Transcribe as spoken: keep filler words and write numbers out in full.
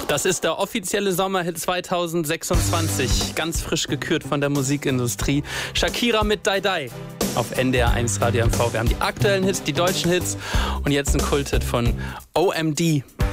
Das ist der offizielle Sommerhit zweitausendsechsundzwanzig, ganz frisch gekürt von der Musikindustrie. Shakira mit Dai Dai auf N D R eins Radio M V. Wir haben die aktuellen Hits, die deutschen Hits und jetzt ein Kulthit von O M D.